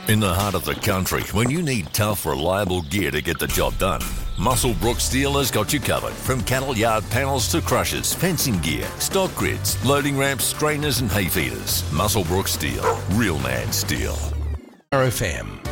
In the heart of the country, when you need tough, reliable gear to get the job done, Muswellbrook Steel has got you covered. From cattle yard panels to crushers, fencing gear, stock grids, loading ramps, strainers and hay feeders. Muswellbrook Steel. Real man steel. RFM.